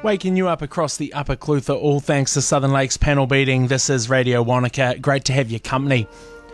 Waking you up across the Upper Clutha, all thanks to Southern Lakes panel beating. This is Radio Wanaka. Great to have your company.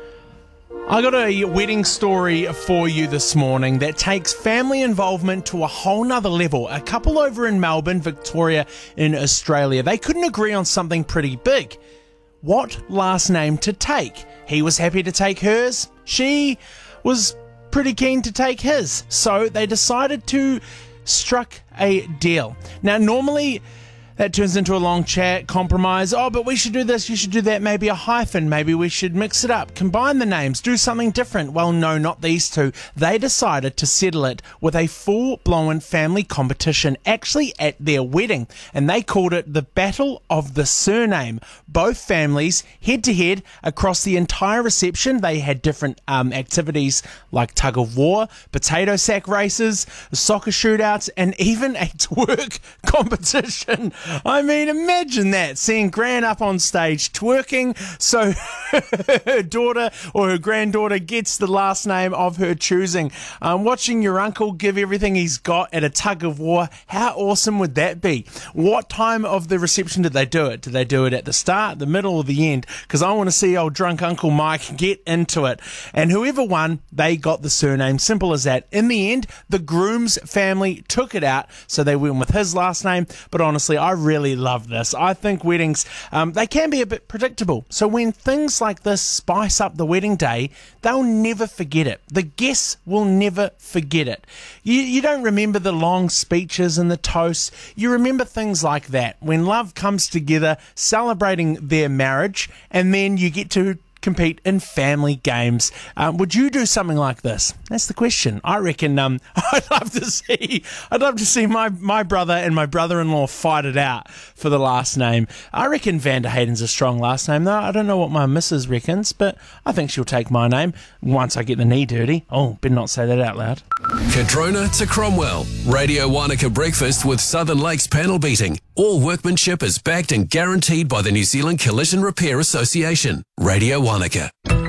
I got a wedding story for you this morning that takes family involvement to a whole nother level. A couple over in Melbourne, Victoria in Australia, they couldn't agree on something pretty big. What last name to take? He was happy to take hers. She was pretty keen to take his. So they decided to struck a deal. Now, normally that turns into a long chat, compromise. Oh, but we should do this, you should do that, maybe a hyphen, maybe we should mix it up, combine the names, do something different. Well, no, not these two. They decided to settle it with a full-blown family competition, actually at their wedding, and they called it the Battle of the Surname. Both families, head-to-head, across the entire reception. They had different activities like tug-of-war, potato sack races, soccer shootouts, and even a twerk competition. I mean, imagine that, seeing Gran up on stage twerking so her daughter or her granddaughter gets the last name of her choosing. Watching your uncle give everything he's got at a tug of war, how awesome would that be? What time of the reception did they do it? Did they do it at the start, the middle, or the end? Because I want to see old drunk Uncle Mike get into it. And whoever won, they got the surname. Simple as that. In the end, the groom's family took it out, so they went with his last name. But honestly, I really love this. I think weddings, they can be a bit predictable. So when things like this spice up the wedding day, they'll never forget it. The guests will never forget it. You don't remember the long speeches and the toasts. You remember things like that. When love comes together, celebrating their marriage, and then you get to compete in family games. Would you do something like this? That's the question. I reckon I'd love to see my brother and my brother-in-law fight it out for the last name. I reckon Van der Hayden's a strong last name though. I don't know what my missus reckons, but I think she'll take my name once I get the knee dirty. Oh, better not say that out loud. Cadrona to Cromwell. Radio Wanaka Breakfast with Southern Lakes panel beating. All workmanship is backed and guaranteed by the New Zealand Collision Repair Association. Radio Wanaka.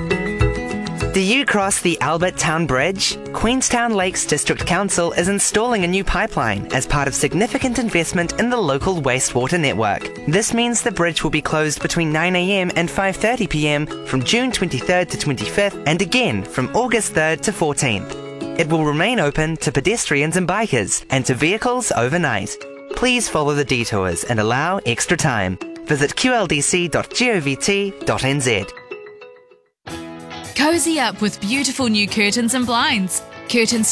Do you cross the Albert Town Bridge? Queenstown Lakes District Council is installing a new pipeline as part of significant investment in the local wastewater network. This means the bridge will be closed between 9 a.m. and 5:30 p.m. from June 23rd to 25th and again from August 3rd to 14th. It will remain open to pedestrians and bikers and to vehicles overnight. Please follow the detours and allow extra time. Visit qldc.govt.nz. Cozy up with beautiful new curtains and blinds. Curtains